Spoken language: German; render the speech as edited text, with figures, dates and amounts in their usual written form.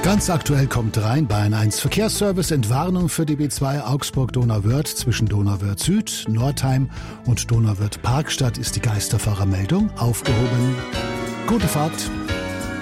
Ganz aktuell kommt Rhein-Bayern 1 Verkehrsservice. Entwarnung für die B2 Augsburg-Donauwörth zwischen Donauwörth Süd, Nordheim und Donauwörth Parkstadt ist die Geisterfahrermeldung aufgehoben. Gute Fahrt.